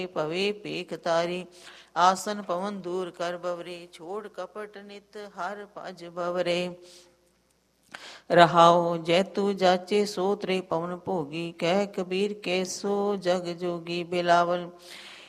ਭਵੇ ਭੇਖ ਤਾਰੀ। ਆਸਨ ਪਵਨ ਦੂਰ ਕਰ ਬਵਰੇ, ਛੋੜ ਕਪਟ ਨਿਤ ਹਰ ਭਜ ਬਵਰੇ। ਰਹਾਉ ਜੈਤੂ ਜਾਚੇ ਸੋ ਤਰੇ ਪਵਨ ਭੋਗੀ, ਕਹਿ ਕਬੀਰ ਕੈਸੋ ਜਗ ਜੋਗੀ। ਬਿਲਾਵਲ